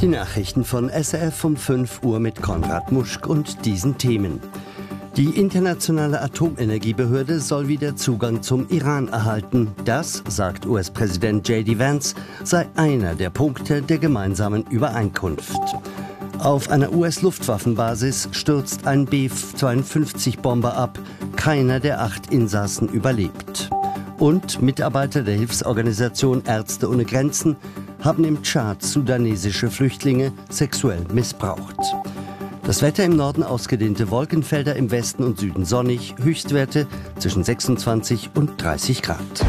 Die Nachrichten von SRF um 5 Uhr mit Konrad Muschk und diesen Themen. Die internationale Atomenergiebehörde soll wieder Zugang zum Iran erhalten. Das, sagt US-Präsident J.D. Vance, sei einer der Punkte der gemeinsamen Übereinkunft. Auf einer US-Luftwaffenbasis stürzt ein B-52-Bomber ab. Keiner der 8 Insassen überlebt. Und Mitarbeiter der Hilfsorganisation Ärzte ohne Grenzen haben im Tschad sudanesische Flüchtlinge sexuell missbraucht. Das Wetter im Norden ausgedehnte Wolkenfelder, im Westen und Süden sonnig, Höchstwerte zwischen 26 und 30 Grad.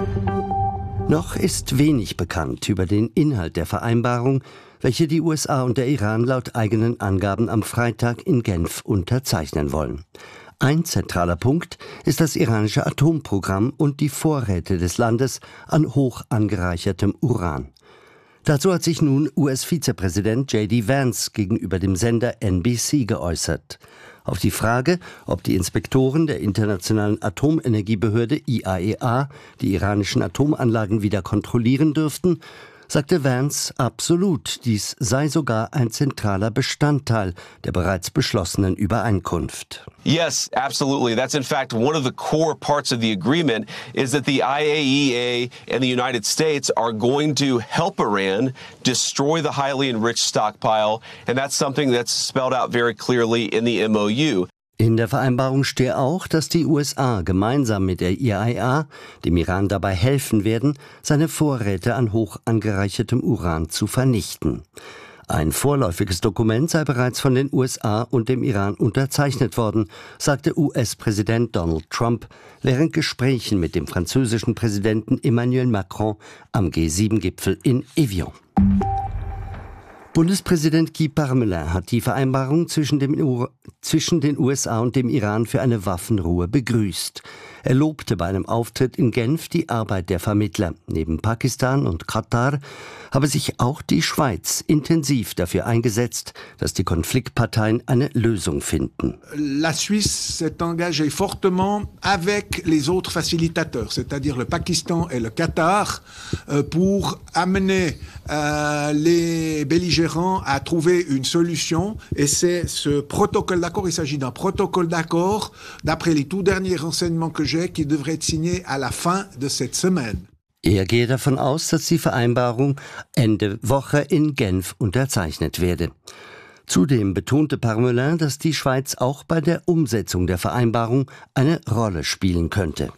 Noch ist wenig bekannt über den Inhalt der Vereinbarung, welche die USA und der Iran laut eigenen Angaben am Freitag in Genf unterzeichnen wollen. Ein zentraler Punkt ist das iranische Atomprogramm und die Vorräte des Landes an hoch angereichertem Uran. Dazu hat sich nun US-Vizepräsident J.D. Vance gegenüber dem Sender NBC geäußert. Auf die Frage, ob die Inspektoren der Internationalen Atomenergiebehörde IAEA die iranischen Atomanlagen wieder kontrollieren dürften, sagte Vance absolut, dies sei sogar ein zentraler Bestandteil der bereits beschlossenen Übereinkunft. Yes, absolutely. That's in fact one of the core parts of the agreement is that the IAEA and the United States are going to help Iran destroy the highly enriched stockpile, and that's something that's spelled out very clearly in the MOU. In der Vereinbarung stehe auch, dass die USA gemeinsam mit der IAEA dem Iran dabei helfen werden, seine Vorräte an hoch angereichertem Uran zu vernichten. Ein vorläufiges Dokument sei bereits von den USA und dem Iran unterzeichnet worden, sagte US-Präsident Donald Trump während Gesprächen mit dem französischen Präsidenten Emmanuel Macron am G7-Gipfel in Evian. Bundespräsident Guy Parmelin hat die Vereinbarung zwischen den USA und dem Iran für eine Waffenruhe begrüßt. Er lobte bei einem Auftritt in Genf die Arbeit der Vermittler. Neben Pakistan und Katar habe sich auch die Schweiz intensiv dafür eingesetzt, dass die Konfliktparteien eine Lösung finden. La Suisse s'est engagée fortement avec les autres facilitateurs, c'est-à-dire le Pakistan et le Qatar, pour amener les belligérants à trouver une solution. Et c'est ce protocole d'accord, il s'agit d'un protocole d'accord, d'après les tout derniers renseignements que j'ai, qui devrait être signé à la fin de cette semaine. Er gehe davon aus, dass die Vereinbarung Ende Woche in Genf unterzeichnet werde. Zudem betonte Parmelin, dass die Schweiz auch bei der Umsetzung der Vereinbarung eine Rolle spielen könnte.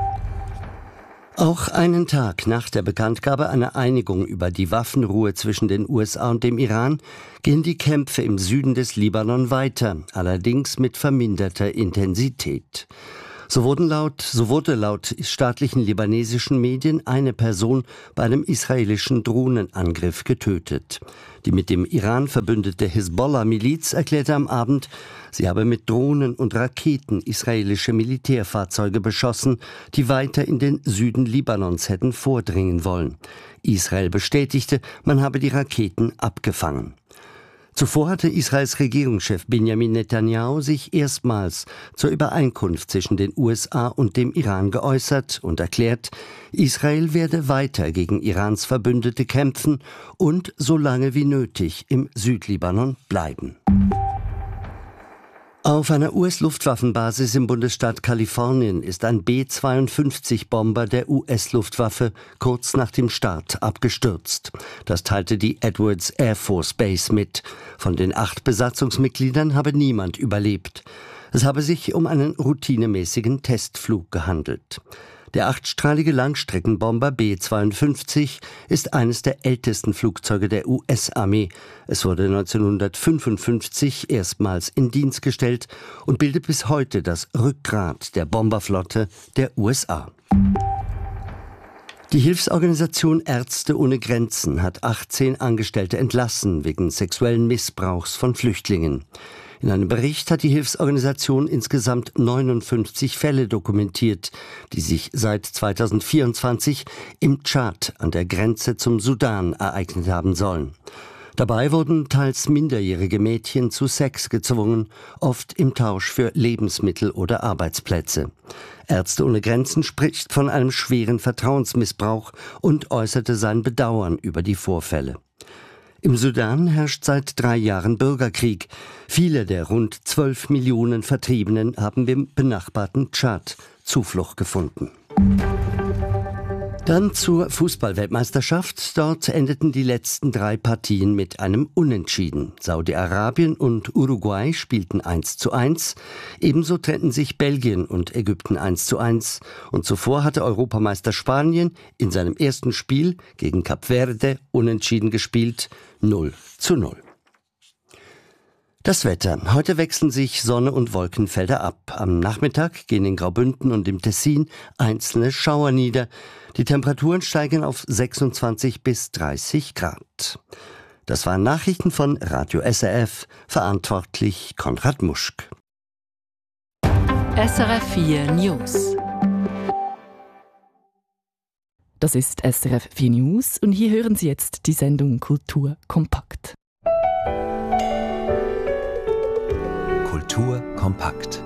Auch einen Tag nach der Bekanntgabe einer Einigung über die Waffenruhe zwischen den USA und dem Iran gehen die Kämpfe im Süden des Libanon weiter, allerdings mit verminderter Intensität. So wurde laut staatlichen libanesischen Medien eine Person bei einem israelischen Drohnenangriff getötet. Die mit dem Iran verbündete Hisbollah-Miliz erklärte am Abend, sie habe mit Drohnen und Raketen israelische Militärfahrzeuge beschossen, die weiter in den Süden Libanons hätten vordringen wollen. Israel bestätigte, man habe die Raketen abgefangen. Zuvor hatte Israels Regierungschef Benjamin Netanyahu sich erstmals zur Übereinkunft zwischen den USA und dem Iran geäußert und erklärt, Israel werde weiter gegen Irans Verbündete kämpfen und so lange wie nötig im Südlibanon bleiben. Auf einer US-Luftwaffenbasis im Bundesstaat Kalifornien ist ein B-52-Bomber der US-Luftwaffe kurz nach dem Start abgestürzt. Das teilte die Edwards Air Force Base mit. Von den 8 Besatzungsmitgliedern habe niemand überlebt. Es habe sich um einen routinemäßigen Testflug gehandelt. Der 8-strahlige Langstreckenbomber B-52 ist eines der ältesten Flugzeuge der US-Armee. Es wurde 1955 erstmals in Dienst gestellt und bildet bis heute das Rückgrat der Bomberflotte der USA. Die Hilfsorganisation Ärzte ohne Grenzen hat 18 Angestellte entlassen wegen sexuellen Missbrauchs von Flüchtlingen. In einem Bericht hat die Hilfsorganisation insgesamt 59 Fälle dokumentiert, die sich seit 2024 im Tschad an der Grenze zum Sudan ereignet haben sollen. Dabei wurden teils minderjährige Mädchen zu Sex gezwungen, oft im Tausch für Lebensmittel oder Arbeitsplätze. Ärzte ohne Grenzen spricht von einem schweren Vertrauensmissbrauch und äußerte sein Bedauern über die Vorfälle. Im Sudan herrscht seit 3 Jahren Bürgerkrieg. Viele der rund 12 Millionen Vertriebenen haben im benachbarten Tschad Zuflucht gefunden. Dann zur Fußball-Weltmeisterschaft. Dort endeten die letzten 3 Partien mit einem Unentschieden. Saudi-Arabien und Uruguay spielten 1:1. Ebenso trennten sich Belgien und Ägypten 1:1. Und zuvor hatte Europameister Spanien in seinem ersten Spiel gegen Kap Verde unentschieden gespielt, 0:0. Das Wetter. Heute wechseln sich Sonne und Wolkenfelder ab. Am Nachmittag gehen in Graubünden und im Tessin einzelne Schauer nieder. Die Temperaturen steigen auf 26 bis 30 Grad. Das waren Nachrichten von Radio SRF, verantwortlich Konrad Muschk. SRF 4 News. Das ist SRF 4 News und hier hören Sie jetzt die Sendung Kultur kompakt. Kultur kompakt.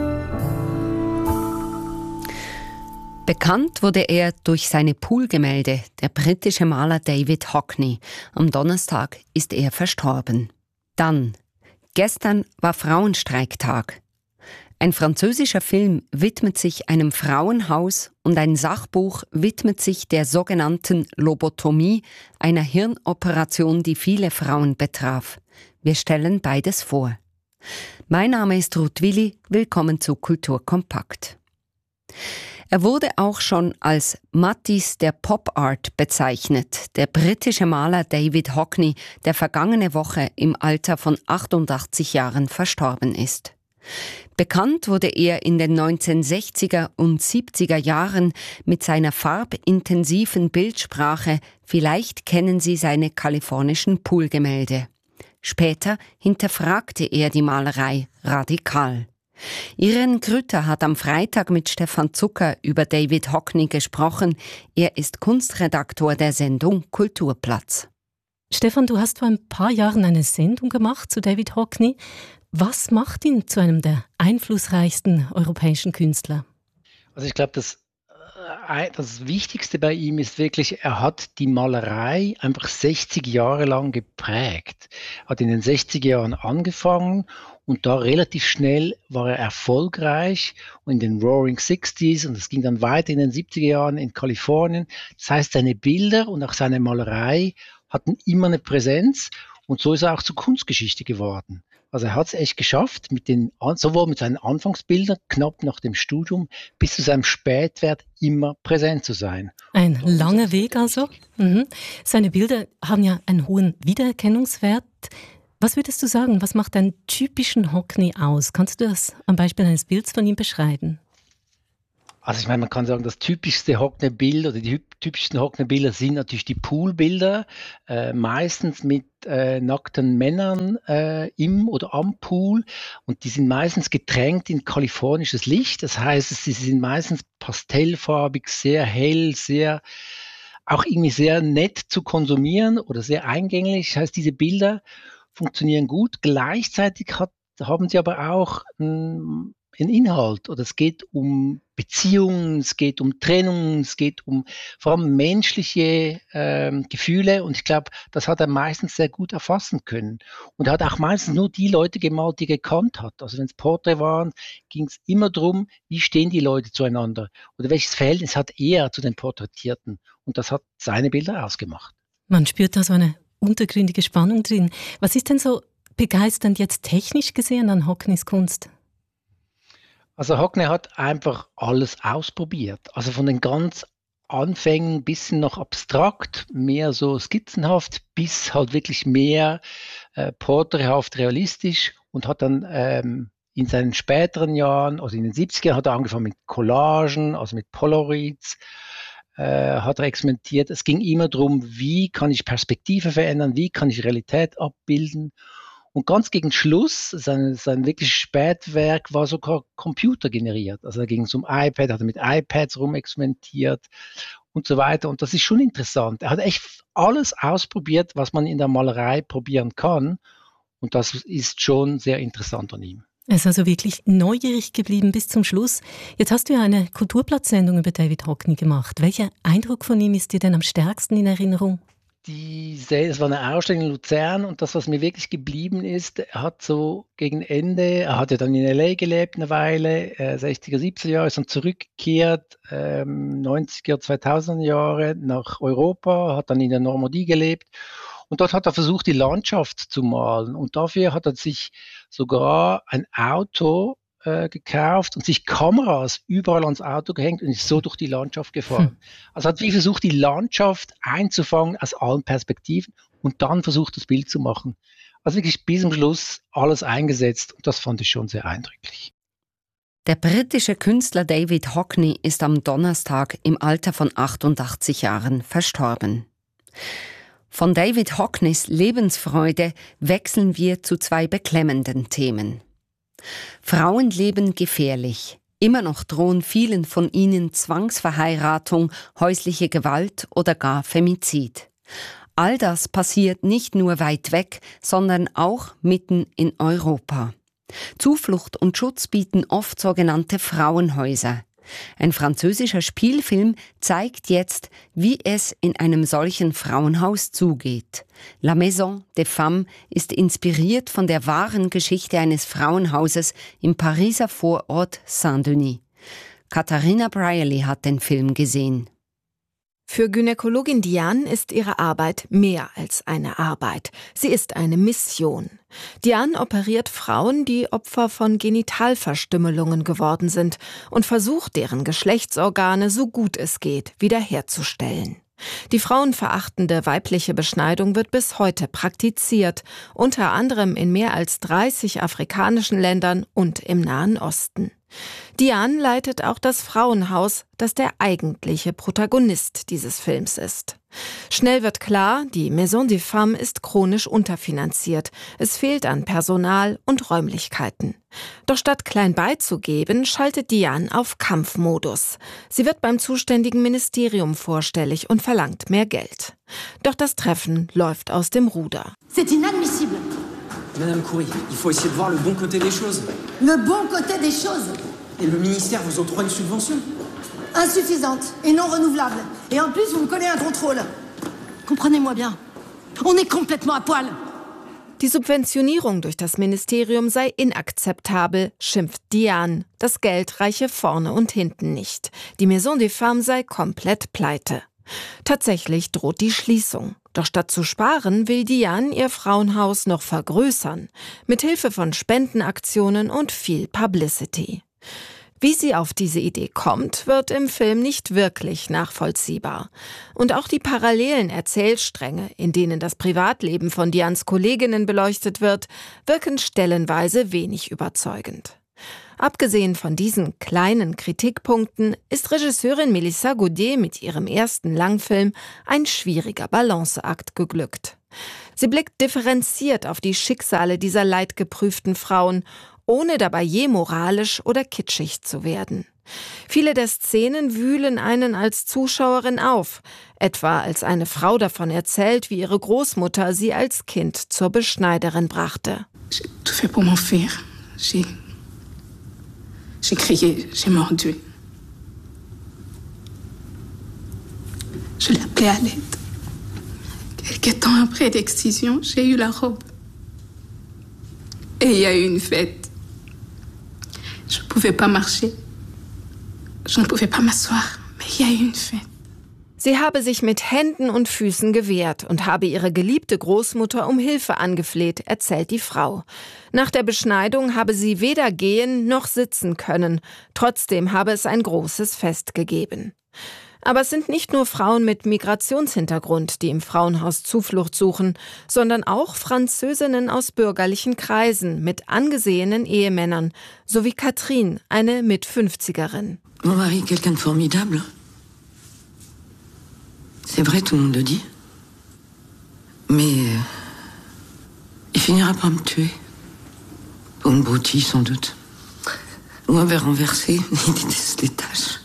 Bekannt wurde er durch seine Poolgemälde, der britische Maler David Hockney. Am Donnerstag ist er verstorben. Dann, gestern war Frauenstreiktag. Ein französischer Film widmet sich einem Frauenhaus und ein Sachbuch widmet sich der sogenannten Lobotomie, einer Hirnoperation, die viele Frauen betraf. Wir stellen beides vor. Mein Name ist Ruth Willi, willkommen zu Kultur kompakt. Er wurde auch schon als Matisse der Pop Art bezeichnet, der britische Maler David Hockney, der vergangene Woche im Alter von 88 Jahren verstorben ist. Bekannt wurde er in den 1960er und 70er Jahren mit seiner farbintensiven Bildsprache, vielleicht kennen Sie seine kalifornischen Poolgemälde. Später hinterfragte er die Malerei radikal. Irene Grütter hat am Freitag mit Stefan Zucker über David Hockney gesprochen. Er ist Kunstredaktor der Sendung Kulturplatz. Stefan, du hast vor ein paar Jahren eine Sendung gemacht zu David Hockney. Was macht ihn zu einem der einflussreichsten europäischen Künstler? Also ich glaube, das Wichtigste bei ihm ist wirklich, er hat die Malerei einfach 60 Jahre lang geprägt. Er hat in den 60er Jahren angefangen und da relativ schnell war er erfolgreich und in den Roaring 60s und es ging dann weiter in den 70er Jahren in Kalifornien. Das heißt, seine Bilder und auch seine Malerei hatten immer eine Präsenz und so ist er auch zur Kunstgeschichte geworden. Also er hat es echt geschafft, sowohl mit seinen Anfangsbildern, knapp nach dem Studium, bis zu seinem Spätwerk immer präsent zu sein. Ein langer Weg also. Mhm. Seine Bilder haben ja einen hohen Wiedererkennungswert. Was würdest du sagen, was macht einen typischen Hockney aus? Kannst du das am Beispiel eines Bilds von ihm beschreiben? Also ich meine, man kann sagen, das typischste Hockney-Bild oder die typischsten Hockney-Bilder sind natürlich die Poolbilder, meistens mit nackten Männern im oder am Pool und die sind meistens getränkt in kalifornisches Licht, das heißt, sie sind meistens pastellfarbig, sehr hell, auch irgendwie sehr nett zu konsumieren oder sehr eingänglich, das heißt, diese Bilder funktionieren gut, gleichzeitig haben sie aber auch einen Inhalt oder es geht um Beziehungen, es geht um Trennung, es geht um vor allem menschliche Gefühle und ich glaube, das hat er meistens sehr gut erfassen können und er hat auch meistens nur die Leute gemalt, die er gekannt hat. Also wenn es Porträts waren, ging es immer darum, wie stehen die Leute zueinander oder welches Verhältnis hat er zu den Porträtierten und das hat seine Bilder ausgemacht. Man spürt da so eine untergründige Spannung drin. Was ist denn so begeisternd jetzt technisch gesehen an Hockneys Kunst? Also Hockney hat einfach alles ausprobiert. Also von den ganz Anfängen ein bisschen noch abstrakt, mehr so skizzenhaft, bis halt wirklich mehr porträthaft realistisch und hat dann in seinen späteren Jahren, also in den 70ern, hat er angefangen mit Collagen, also mit Polaroids, hat er experimentiert. Es ging immer darum, wie kann ich Perspektive verändern, wie kann ich Realität abbilden. Und ganz gegen Schluss, sein wirklich Spätwerk war sogar computergeneriert. Also da ging es um iPad, hat er mit iPads rumexperimentiert und so weiter. Und das ist schon interessant. Er hat echt alles ausprobiert, was man in der Malerei probieren kann. Und das ist schon sehr interessant an ihm. Er ist also wirklich neugierig geblieben bis zum Schluss. Jetzt hast du ja eine Kulturplatzsendung über David Hockney gemacht. Welcher Eindruck von ihm ist dir denn am stärksten in Erinnerung? es war eine Ausstellung in Luzern und das, was mir wirklich geblieben ist, er hat so gegen Ende, er hat ja dann in L.A. gelebt eine Weile, 60er, 70er Jahre, ist dann zurückgekehrt, 90er, 2000er Jahre nach Europa, hat dann in der Normandie gelebt und dort hat er versucht, die Landschaft zu malen und dafür hat er sich sogar ein Auto gekauft und sich Kameras überall ans Auto gehängt und ist so durch die Landschaft gefahren. Also hat wie versucht, die Landschaft einzufangen aus allen Perspektiven und dann versucht, das Bild zu machen. Also wirklich bis zum Schluss alles eingesetzt und das fand ich schon sehr eindrücklich. Der britische Künstler David Hockney ist am Donnerstag im Alter von 88 Jahren verstorben. Von David Hockneys Lebensfreude wechseln wir zu zwei beklemmenden Themen. Frauen leben gefährlich. Immer noch drohen vielen von ihnen Zwangsverheiratung, häusliche Gewalt oder gar Femizid. All das passiert nicht nur weit weg, sondern auch mitten in Europa. Zuflucht und Schutz bieten oft sogenannte Frauenhäuser. Ein französischer Spielfilm zeigt jetzt, wie es in einem solchen Frauenhaus zugeht. La Maison des Femmes ist inspiriert von der wahren Geschichte eines Frauenhauses im Pariser Vorort Saint-Denis. Katharina Brierley hat den Film gesehen. Für Gynäkologin Diane ist ihre Arbeit mehr als eine Arbeit. Sie ist eine Mission. Diane operiert Frauen, die Opfer von Genitalverstümmelungen geworden sind und versucht, deren Geschlechtsorgane so gut es geht wiederherzustellen. Die frauenverachtende weibliche Beschneidung wird bis heute praktiziert, unter anderem in mehr als 30 afrikanischen Ländern und im Nahen Osten. Diane leitet auch das Frauenhaus, das der eigentliche Protagonist dieses Films ist. Schnell wird klar, die Maison des Femmes ist chronisch unterfinanziert. Es fehlt an Personal und Räumlichkeiten. Doch statt klein beizugeben, schaltet Diane auf Kampfmodus. Sie wird beim zuständigen Ministerium vorstellig und verlangt mehr Geld. Doch das Treffen läuft aus dem Ruder. C'est inadmissible. Madame Coury, il faut essayer de voir le bon côté des choses. Le bon côté des choses. Et le ministère vous octroie une subvention. Insuffisante et non renouvelable. Et en plus, vous me collez un contrôle. Comprenez-moi bien. On est complètement à poil. Die Subventionierung durch das Ministerium sei inakzeptabel, schimpft Diane. Das Geld reiche vorne und hinten nicht. Die Maison des Femmes sei komplett pleite. Tatsächlich droht die Schließung. Doch statt zu sparen, will Diane ihr Frauenhaus noch vergrößern. Mit Hilfe von Spendenaktionen und viel Publicity. Wie sie auf diese Idee kommt, wird im Film nicht wirklich nachvollziehbar. Und auch die parallelen Erzählstränge, in denen das Privatleben von Dianes Kolleginnen beleuchtet wird, wirken stellenweise wenig überzeugend. Abgesehen von diesen kleinen Kritikpunkten ist Regisseurin Melissa Gaudier mit ihrem ersten Langfilm ein schwieriger Balanceakt geglückt. Sie blickt differenziert auf die Schicksale dieser leidgeprüften Frauen, ohne dabei je moralisch oder kitschig zu werden. Viele der Szenen wühlen einen als Zuschauerin auf, etwa als eine Frau davon erzählt, wie ihre Großmutter sie als Kind zur Beschneiderin brachte. J'ai tout fait pour m'enfuir. J'ai crié, j'ai mordu. Je l'ai appelée à l'aide. Quelques temps après l'excision, j'ai eu la robe. Et il y a eu une fête. Je ne pouvais pas marcher. Je ne pouvais pas m'asseoir. Mais il y a eu une fête. Sie habe sich mit Händen und Füßen gewehrt und habe ihre geliebte Großmutter um Hilfe angefleht, erzählt die Frau. Nach der Beschneidung habe sie weder gehen noch sitzen können. Trotzdem habe es ein großes Fest gegeben. Aber es sind nicht nur Frauen mit Migrationshintergrund, die im Frauenhaus Zuflucht suchen, sondern auch Französinnen aus bürgerlichen Kreisen mit angesehenen Ehemännern, sowie Catherine, eine Mit-50erin. Mon mari est quelqu'un de formidable. C'est vrai, tout le monde le dit. Mais il finira par me tuer. Pour une broutille, sans doute. Ou un verre renversé, il déteste les taches.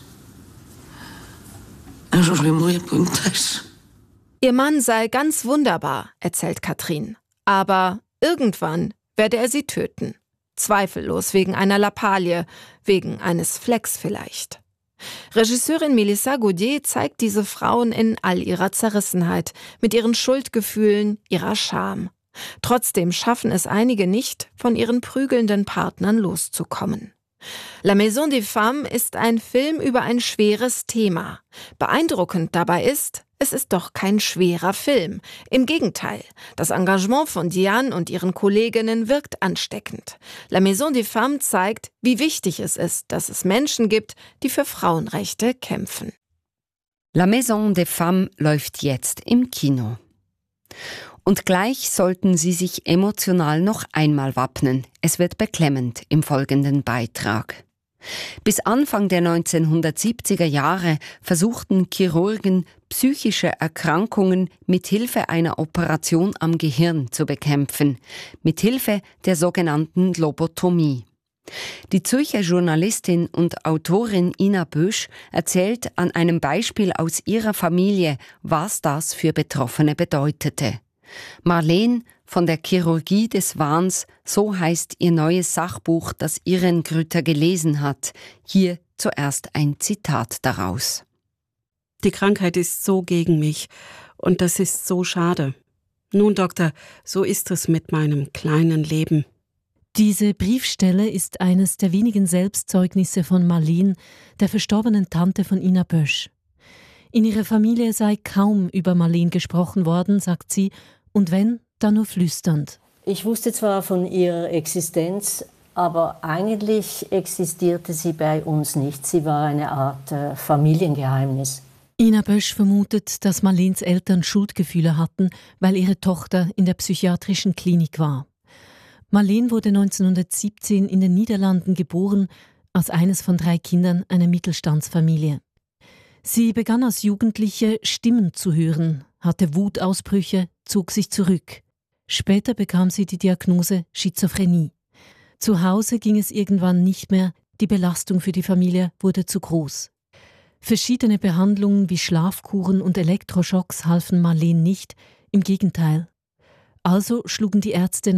Un jour, je vais mourir pour une tache. Ihr Mann sei ganz wunderbar, erzählt Catherine. Aber irgendwann werde er sie töten. Zweifellos wegen einer Lappalie, wegen eines Flecks vielleicht. Regisseurin Melissa Gaudier zeigt diese Frauen in all ihrer Zerrissenheit, mit ihren Schuldgefühlen, ihrer Scham. Trotzdem schaffen es einige nicht, von ihren prügelnden Partnern loszukommen. La Maison des Femmes ist ein Film über ein schweres Thema. Beeindruckend dabei ist, es ist doch kein schwerer Film. Im Gegenteil, das Engagement von Diane und ihren Kolleginnen wirkt ansteckend. La Maison des Femmes zeigt, wie wichtig es ist, dass es Menschen gibt, die für Frauenrechte kämpfen. La Maison des Femmes läuft jetzt im Kino. Und gleich sollten Sie sich emotional noch einmal wappnen. Es wird beklemmend im folgenden Beitrag. Bis Anfang der 1970er Jahre versuchten Chirurgen, psychische Erkrankungen mit Hilfe einer Operation am Gehirn zu bekämpfen, mit Hilfe der sogenannten Lobotomie. Die Zürcher Journalistin und Autorin Ina Bösch erzählt an einem Beispiel aus ihrer Familie, was das für Betroffene bedeutete. Marlene von der Chirurgie des Wahns, so heißt ihr neues Sachbuch, das Irene Grütter gelesen hat. Hier zuerst ein Zitat daraus. Die Krankheit ist so gegen mich und das ist so schade. Nun, Doktor, so ist es mit meinem kleinen Leben. Diese Briefstelle ist eines der wenigen Selbstzeugnisse von Marlene, der verstorbenen Tante von Ina Bösch. In ihrer Familie sei kaum über Marlene gesprochen worden, sagt sie, und wenn, dann nur flüsternd. Ich wusste zwar von ihrer Existenz, aber eigentlich existierte sie bei uns nicht. Sie war eine Art Familiengeheimnis. Ina Bösch vermutet, dass Marlenes Eltern Schuldgefühle hatten, weil ihre Tochter in der psychiatrischen Klinik war. Marlene wurde 1917 in den Niederlanden geboren, als eines von 3 Kindern einer Mittelstandsfamilie. Sie begann als Jugendliche Stimmen zu hören, hatte Wutausbrüche, zog sich zurück. Später bekam sie die Diagnose Schizophrenie. Zu Hause ging es irgendwann nicht mehr, die Belastung für die Familie wurde zu groß. Verschiedene Behandlungen wie Schlafkuren und Elektroschocks halfen Marlene nicht, im Gegenteil. Also schlugen die Ärzte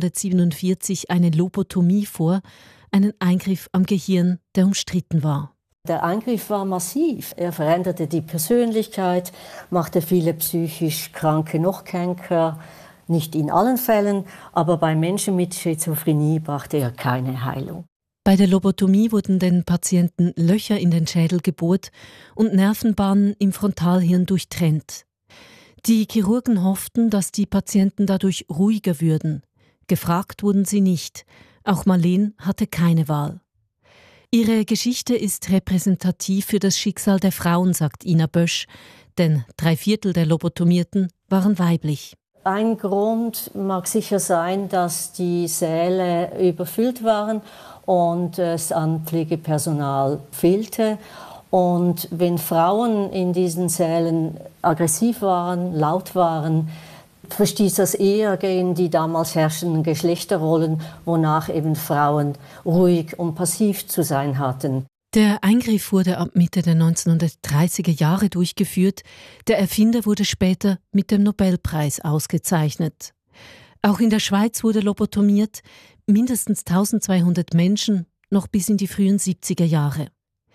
1947 eine Lobotomie vor, einen Eingriff am Gehirn, der umstritten war. Der Eingriff war massiv. Er veränderte die Persönlichkeit, machte viele psychisch Kranke noch kränker. Nicht in allen Fällen, aber bei Menschen mit Schizophrenie brachte er keine Heilung. Bei der Lobotomie wurden den Patienten Löcher in den Schädel gebohrt und Nervenbahnen im Frontalhirn durchtrennt. Die Chirurgen hofften, dass die Patienten dadurch ruhiger würden. Gefragt wurden sie nicht. Auch Marlene hatte keine Wahl. Ihre Geschichte ist repräsentativ für das Schicksal der Frauen, sagt Ina Bösch, denn 3/4 der Lobotomierten waren weiblich. Ein Grund mag sicher sein, dass die Säle überfüllt waren und es an Pflegepersonal fehlte. Und wenn Frauen in diesen Sälen aggressiv waren, laut waren, verstieß das eher gegen die damals herrschenden Geschlechterrollen, wonach eben Frauen ruhig und passiv zu sein hatten. Der Eingriff wurde ab Mitte der 1930er Jahre durchgeführt. Der Erfinder wurde später mit dem Nobelpreis ausgezeichnet. Auch in der Schweiz wurde lobotomiert, mindestens 1200 Menschen, noch bis in die frühen 70er Jahre.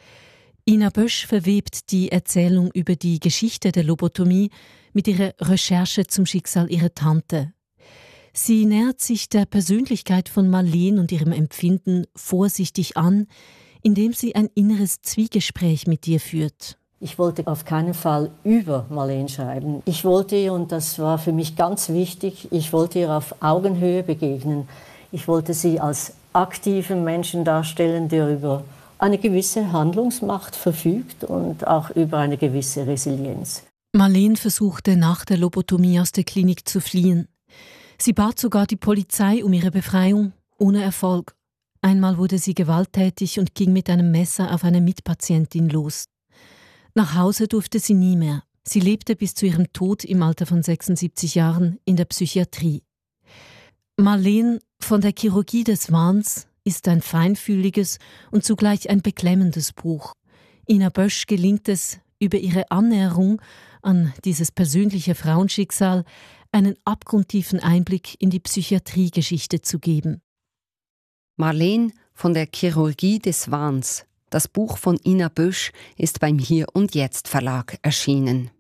Ina Bösch verwebt die Erzählung über die Geschichte der Lobotomie mit ihrer Recherche zum Schicksal ihrer Tante. Sie nähert sich der Persönlichkeit von Marlene und ihrem Empfinden vorsichtig an, indem sie ein inneres Zwiegespräch mit ihr führt. Ich wollte auf keinen Fall über Marlene schreiben. Ich wollte ihr, und das war für mich ganz wichtig, ich wollte ihr auf Augenhöhe begegnen. Ich wollte sie als aktiven Menschen darstellen, der über eine gewisse Handlungsmacht verfügt und auch über eine gewisse Resilienz. Marlene versuchte nach der Lobotomie aus der Klinik zu fliehen. Sie bat sogar die Polizei um ihre Befreiung, ohne Erfolg. Einmal wurde sie gewalttätig und ging mit einem Messer auf eine Mitpatientin los. Nach Hause durfte sie nie mehr. Sie lebte bis zu ihrem Tod im Alter von 76 Jahren in der Psychiatrie. Marlene von der Chirurgie des Wahns ist ein feinfühliges und zugleich ein beklemmendes Buch. Ina Bösch gelingt es, über ihre Annäherung an dieses persönliche Frauenschicksal einen abgrundtiefen Einblick in die Psychiatriegeschichte zu geben. Marlene von der Chirurgie des Wahns Das Buch von Ina Büsch ist beim Hier und Jetzt Verlag erschienen.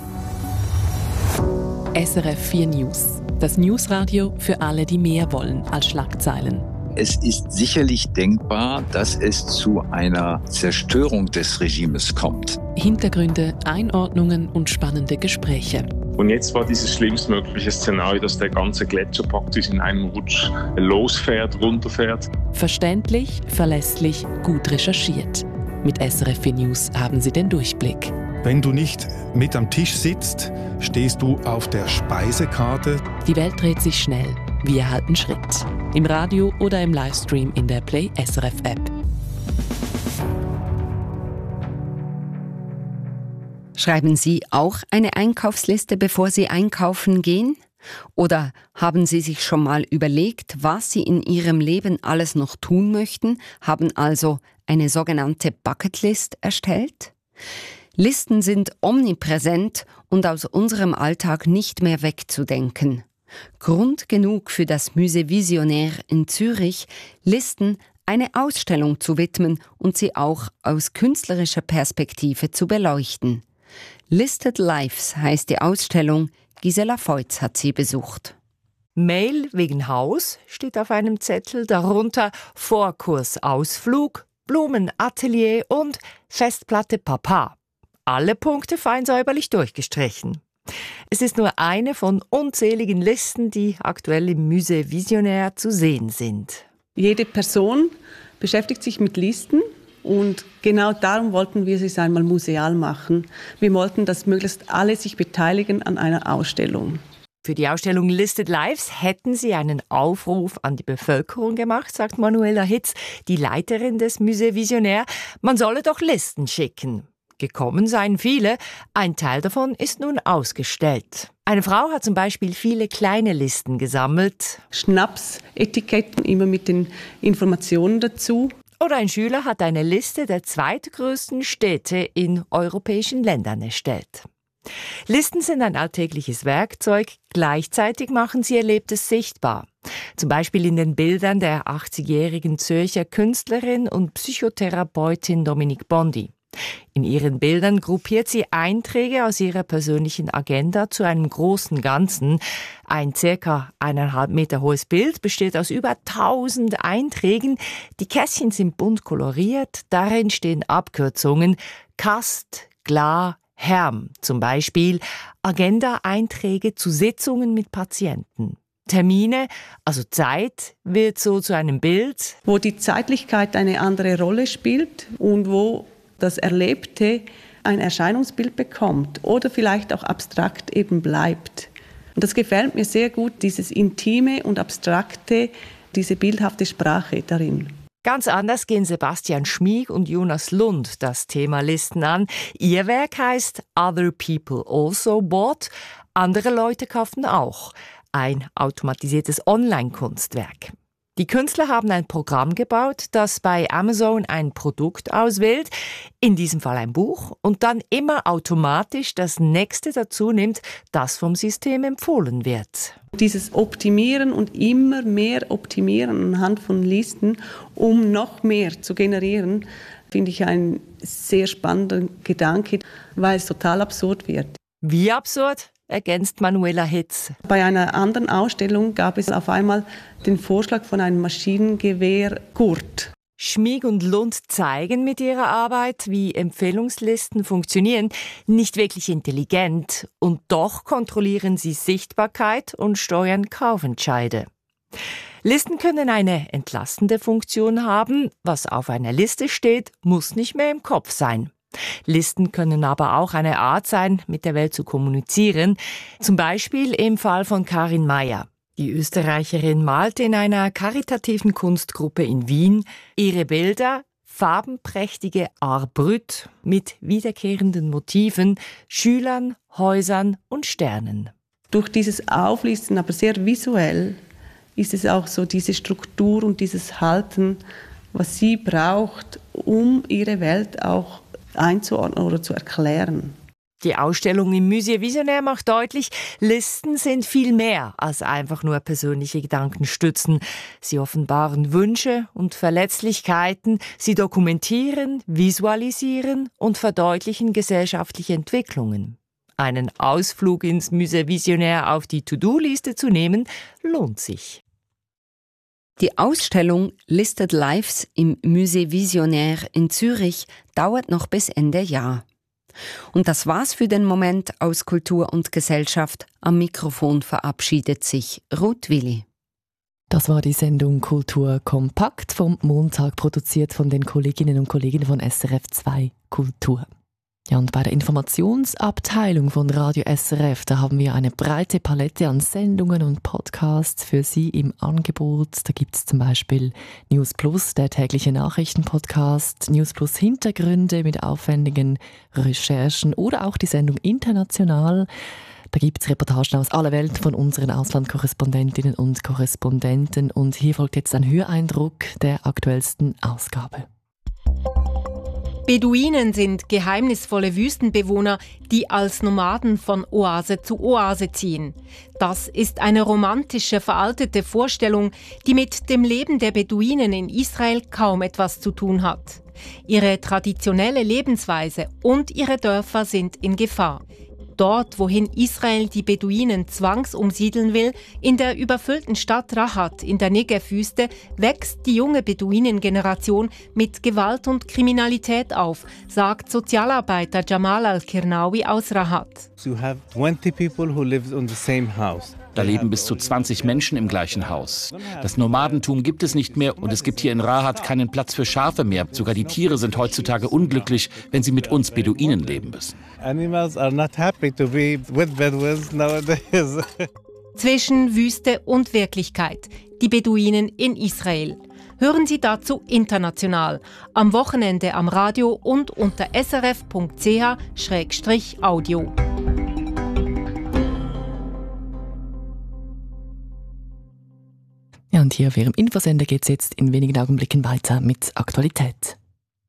SRF 4 News. Das Newsradio für alle, die mehr wollen als Schlagzeilen. Es ist sicherlich denkbar, dass es zu einer Zerstörung des Regimes kommt. Hintergründe, Einordnungen und spannende Gespräche. Und jetzt war dieses schlimmstmögliche Szenario, dass der ganze Gletscher praktisch in einem Rutsch losfährt, runterfährt. Verständlich, verlässlich, gut recherchiert. Mit SRF 4 News haben Sie den Durchblick. Wenn du nicht mit am Tisch sitzt, stehst du auf der Speisekarte. Die Welt dreht sich schnell. Wir halten Schritt. Im Radio oder im Livestream in der Play SRF App. Schreiben Sie auch eine Einkaufsliste, bevor Sie einkaufen gehen? Oder haben Sie sich schon mal überlegt, was Sie in Ihrem Leben alles noch tun möchten, haben also eine sogenannte Bucketlist erstellt? Listen sind omnipräsent und aus unserem Alltag nicht mehr wegzudenken. Grund genug für das Musée Visionnaire in Zürich, Listen eine Ausstellung zu widmen und sie auch aus künstlerischer Perspektive zu beleuchten. Listed Lives heißt die Ausstellung. Gisela Feutz hat sie besucht. Mail wegen Haus steht auf einem Zettel, darunter Vorkursausflug, Blumenatelier und Festplatte Papa. Alle Punkte fein säuberlich durchgestrichen. Es ist nur eine von unzähligen Listen, die aktuell im Musée Visionnaire zu sehen sind. Jede Person beschäftigt sich mit Listen und genau darum wollten wir es einmal museal machen. Wir wollten, dass möglichst alle sich beteiligen an einer Ausstellung. Für die Ausstellung Listed Lives hätten sie einen Aufruf an die Bevölkerung gemacht, sagt Manuela Hitz, die Leiterin des Musée Visionnaire. Man solle doch Listen schicken. Gekommen seien viele, ein Teil davon ist nun ausgestellt. Eine Frau hat zum Beispiel viele kleine Listen gesammelt. Schnapsetiketten, immer mit den Informationen dazu. Oder ein Schüler hat eine Liste der zweitgrößten Städte in europäischen Ländern erstellt. Listen sind ein alltägliches Werkzeug, gleichzeitig machen sie Erlebtes sichtbar. Zum Beispiel in den Bildern der 80-jährigen Zürcher Künstlerin und Psychotherapeutin Dominique Bondi. In ihren Bildern gruppiert sie Einträge aus ihrer persönlichen Agenda zu einem großen Ganzen. Ein ca. 1,5 Meter hohes Bild besteht aus über 1000 Einträgen. Die Kästchen sind bunt koloriert, darin stehen Abkürzungen Kast, Glar, Herm, zum Beispiel Agenda-Einträge zu Sitzungen mit Patienten. Termine, also Zeit, wird so zu einem Bild, wo die Zeitlichkeit eine andere Rolle spielt und wo das Erlebte ein Erscheinungsbild bekommt oder vielleicht auch abstrakt eben bleibt. Und das gefällt mir sehr gut, dieses Intime und Abstrakte, diese bildhafte Sprache darin. Ganz anders gehen Sebastian Schmieg und Jonas Lund das Thema Listen an. Ihr Werk heißt Other People Also Bought. Andere Leute kauften auch. Ein automatisiertes Online-Kunstwerk. Die Künstler haben ein Programm gebaut, das bei Amazon ein Produkt auswählt, in diesem Fall ein Buch, und dann immer automatisch das nächste dazu nimmt, das vom System empfohlen wird. Dieses Optimieren und immer mehr optimieren anhand von Listen, um noch mehr zu generieren, finde ich einen sehr spannenden Gedanke, weil es total absurd wird. Wie absurd? Ergänzt Manuela Hitz. Bei einer anderen Ausstellung gab es auf einmal den Vorschlag von einem Maschinengewehr Kurt. Schmieg und Lund zeigen mit ihrer Arbeit, wie Empfehlungslisten funktionieren, nicht wirklich intelligent, und doch kontrollieren sie Sichtbarkeit und steuern Kaufentscheide. Listen können eine entlastende Funktion haben. Was auf einer Liste steht, muss nicht mehr im Kopf sein. Listen können aber auch eine Art sein, mit der Welt zu kommunizieren. Zum Beispiel im Fall von Karin Meyer. Die Österreicherin malte in einer karitativen Kunstgruppe in Wien ihre Bilder, farbenprächtige Art Brut mit wiederkehrenden Motiven, Schülern, Häusern und Sternen. Durch dieses Auflisten, aber sehr visuell, ist es auch so diese Struktur und dieses Halten, was sie braucht, um ihre Welt auch einzuordnen oder zu erklären. Die Ausstellung im Musée Visionnaire macht deutlich, Listen sind viel mehr als einfach nur persönliche Gedankenstützen. Sie offenbaren Wünsche und Verletzlichkeiten, sie dokumentieren, visualisieren und verdeutlichen gesellschaftliche Entwicklungen. Einen Ausflug ins Musée Visionnaire auf die To-Do-Liste zu nehmen, lohnt sich. Die Ausstellung Listed Lives im Musée Visionnaire in Zürich dauert noch bis Ende Jahr. Und das war's für den Moment aus Kultur und Gesellschaft. Am Mikrofon verabschiedet sich Ruth Willi. Das war die Sendung Kultur kompakt vom Montag, produziert von den Kolleginnen und Kollegen von SRF 2 Kultur. Ja, und bei der Informationsabteilung von Radio SRF, da haben wir eine breite Palette an Sendungen und Podcasts für Sie im Angebot. Da gibt es zum Beispiel News Plus, der tägliche Nachrichtenpodcast, News Plus Hintergründe mit aufwendigen Recherchen oder auch die Sendung International. Da gibt es Reportagen aus aller Welt von unseren Auslandkorrespondentinnen und Korrespondenten. Und hier folgt jetzt ein Höreindruck der aktuellsten Ausgabe. Beduinen sind geheimnisvolle Wüstenbewohner, die als Nomaden von Oase zu Oase ziehen. Das ist eine romantische, veraltete Vorstellung, die mit dem Leben der Beduinen in Israel kaum etwas zu tun hat. Ihre traditionelle Lebensweise und ihre Dörfer sind in Gefahr. Dort, wohin Israel die Beduinen zwangsumsiedeln will, in der überfüllten Stadt Rahat in der Negev-Wüste, wächst die junge Beduinengeneration mit Gewalt und Kriminalität auf, sagt Sozialarbeiter Jamal Al-Kirnawi aus Rahat. Da leben bis zu 20 Menschen im gleichen Haus. Das Nomadentum gibt es nicht mehr und es gibt hier in Rahat keinen Platz für Schafe mehr. Sogar die Tiere sind heutzutage unglücklich, wenn sie mit uns Beduinen leben müssen. Zwischen Wüste und Wirklichkeit. Die Beduinen in Israel. Hören Sie dazu international. Am Wochenende am Radio und unter srf.ch/audio. Ja, und hier auf Ihrem Infosender geht es jetzt in wenigen Augenblicken weiter mit Aktualität.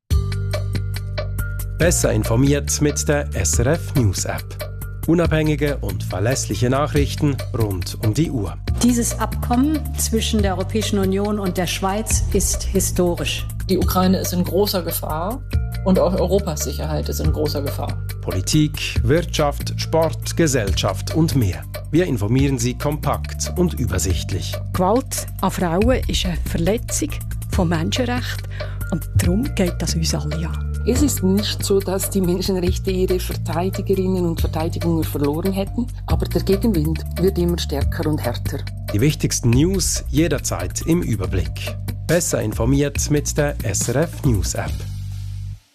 Besser informiert mit der SRF News App. Unabhängige und verlässliche Nachrichten rund um die Uhr. Dieses Abkommen zwischen der Europäischen Union und der Schweiz ist historisch. Die Ukraine ist in großer Gefahr und auch Europas Sicherheit ist in großer Gefahr. Politik, Wirtschaft, Sport, Gesellschaft und mehr. Wir informieren Sie kompakt und übersichtlich. Gewalt an Frauen ist eine Verletzung von Menschenrechten und darum geht das uns alle an. Es ist nicht so, dass die Menschenrechte ihre Verteidigerinnen und Verteidiger verloren hätten, aber der Gegenwind wird immer stärker und härter. Die wichtigsten News jederzeit im Überblick. Besser informiert mit der SRF News App.